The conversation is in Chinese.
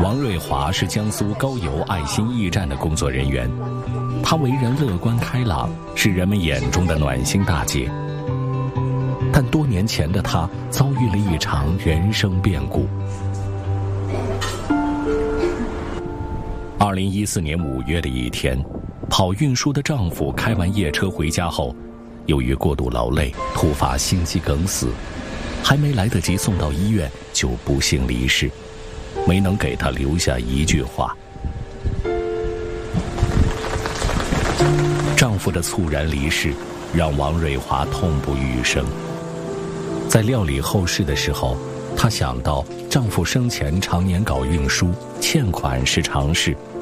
王瑞华是江苏高邮爱心驿站的工作人员，他为人乐观开朗，是人们眼中的暖心大姐。但多年前的她遭遇了一场人生变故。2014年5月的一天，跑运输的丈夫开完夜车回家后，由于过度劳累，突发心肌梗死，还没来得及送到医院，就不幸离世，没能给他留下一句话。丈夫的猝然离世让王瑞华痛不欲生。在料理后事的时候，她想到丈夫生前常年搞运输，欠款是常事，